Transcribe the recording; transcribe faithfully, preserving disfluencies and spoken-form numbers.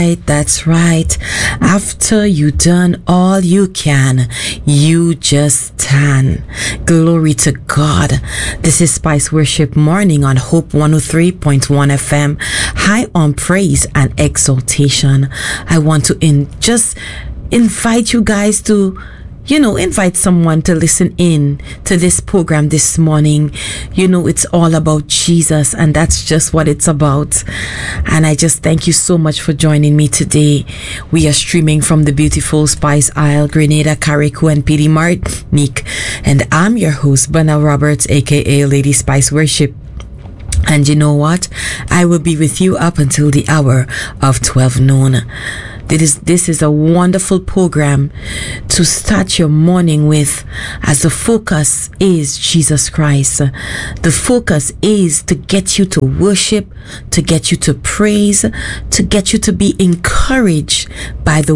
That's right. After you done all you can, you just stand. Glory to God. This is Spice Worship Morning on Hope one oh three point one F M. High on praise and exaltation. I want to in just invite you guys to you know, invite someone to listen in to this program this morning. You know, it's all about Jesus, and that's just what it's about. And I just thank you so much for joining me today. We are streaming from the beautiful Spice Isle, Grenada, Carriacou, and P D Martinique. And I'm your host, Bana Roberts, aka Lady Spice Worship. And you know what? I will be with you up until the hour of twelve noon. This is, this is a wonderful program to start your morning with, as the focus is Jesus Christ. The focus is to get you to worship, to get you to praise, to get you to be encouraged by the